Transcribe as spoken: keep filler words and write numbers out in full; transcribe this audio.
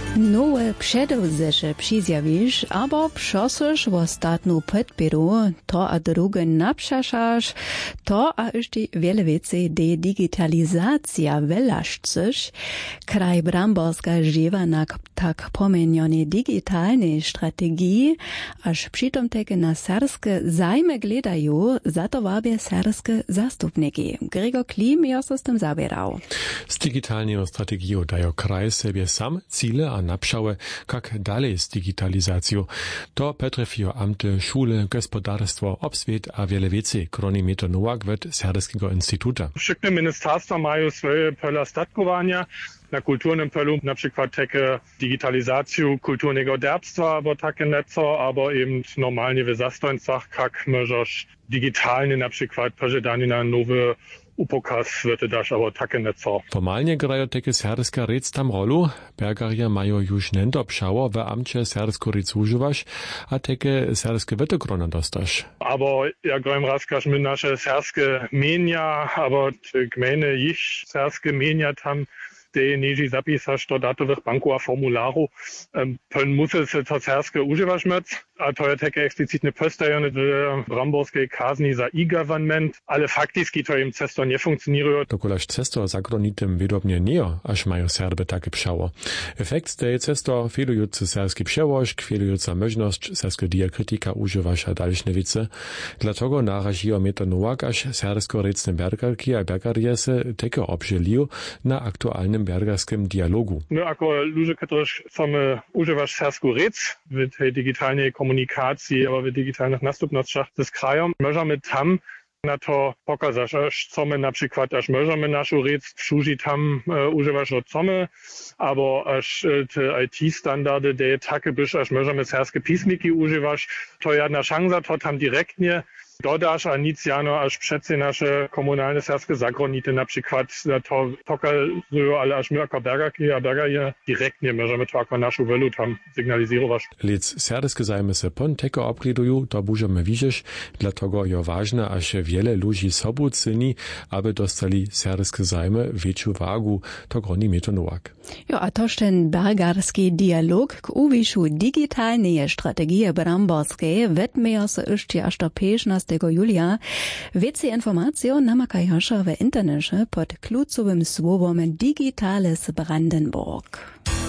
Nowe przedewzesze przyzjawisz, albo przesysz w ostatnią podbieru, to a drugie naprzeszasz, to a jeszcze wiele więcej de digitalizacja wylaszczysz. Kraj Bramborska żywa na tak pomienionej digitalnej strategii, aż przytom takie na serskie zajmy gledają, za to wabie serskie zastupniki. Gregor Klim ja się z tym zabierał. Z digitalną strategią dają kraj sobie sam cile a napszałe, jak dalej z digitalizacją. To potrafią amty, szule, gospodarstwo, obswiet a wiele więcej, kroni Meto Nowak wet Serskiego Instytuta. Wszystkie ministerstwa mają swoje pola statkowania. Na kulturnym polu na przykład takie digitalizację kulturnego derbstwa, albo takie nieco, albo eben normalnie w zastońcach, jak możesz digitalnie na przykład pożądanie na nowy upokaz wird das aber takie nieco. Formalnie grają takie serskie rec tam rolu. Bergarie mają już nento pszało, w amcie sersko rec używasz, a takie serskie wetogrona dostasz. Aber ja grałem raz, każ my nasze serskie mienia, aber gmene ich serskie mienia tam de neži zapisaš to datových banku a formularu, um, pön musel se to serskie używasz mec, a to je takie eksplicitne postajone w Bramborskiej kazni za e-government, ale faktiski to im cesto nie funkcjonuje. Dokulaż cesto zagranitem widobnie nie, aż mają Serby takie pszało. Efekt tej cesto fehlujący serski przełożk, fehlująca możność serskie diakritika używasz a dalszne wice. Dlatego naraziło Meto Nowak, aż sersko-recne bergarki a bergariese takie obżeliją na aktualnym bergarskim dialogu. No, ako ludzie, którzy same używasz sersku rec w tej digitalnej komunikacji, aber w digitalnych następnościach z krajem, możemy tam na to pokazać, aż co my na przykład, aż możemy naszą rec wszużyć tam e, używasz od co my, albo aż e, te I T-standardy, de takie byś, aż możemy serskie pismiki używasz, to jedna szansa, to tam direktnie dodasz, a nic jano, aż przece nasze komunalne serskie zagronity na przykład to pokazują, ale aż my jako bergarki, a bergarie direktnie możemy to jako naszą welu tam sygnalizować. Lec serskie zajmy se pon teko obglidują, to możemy widzieć, dlatego je ważne, aż wiele ludzi sobu cyni, aby dostali serskie zajmy większą wagu, to groni Meto Nowak. Jo, a toż ten bergarski dialog k uwiszu digitalnej strategii bramborskiej wetmeja se jeszcze aż do piętnastego julia. Więcej informacji namakajaša w internecie pod klucowym słowem Digitales Brandenburg.